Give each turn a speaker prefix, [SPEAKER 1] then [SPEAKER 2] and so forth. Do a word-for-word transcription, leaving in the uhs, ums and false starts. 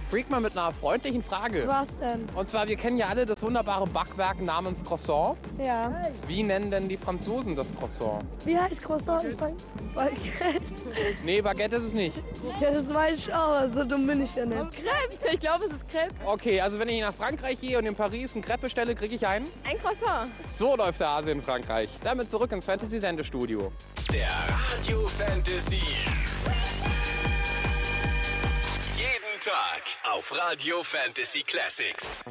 [SPEAKER 1] Freak mal mit einer freundlichen Frage.
[SPEAKER 2] Was denn?
[SPEAKER 1] Und zwar, wir kennen ja alle das wunderbare Backwerk namens Croissant.
[SPEAKER 2] Ja.
[SPEAKER 1] Wie nennen denn die Franzosen das Croissant?
[SPEAKER 2] Wie heißt Croissant? Baguette.
[SPEAKER 1] Nee, Baguette ist es nicht.
[SPEAKER 2] Ja, das weiß ich auch, aber so dumm bin ich ja nicht.
[SPEAKER 3] Crepe, ich glaube, es ist Crepe.
[SPEAKER 1] Okay, also wenn ich nach Frankreich gehe und in Paris ein Crepe bestelle, kriege ich einen?
[SPEAKER 3] Ein Croissant.
[SPEAKER 1] So läuft der Hase in Frankreich. Damit zurück ins Fantasy-Sendestudio.
[SPEAKER 4] Der Radio Fantasy. Jeden Tag auf Radio Fantasy Classics.